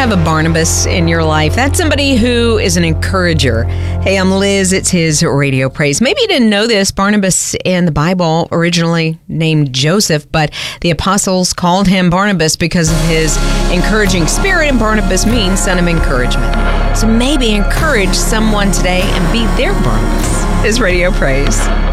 have a Barnabas in your life? That's somebody who is an encourager. Hey, I'm Liz. It's his Radio Praise. Maybe you didn't know this. Barnabas in the Bible originally named Joseph, but the apostles called him Barnabas because of his encouraging spirit, and Barnabas means son of encouragement. So maybe encourage someone today and be their Barnabas. His Radio Praise.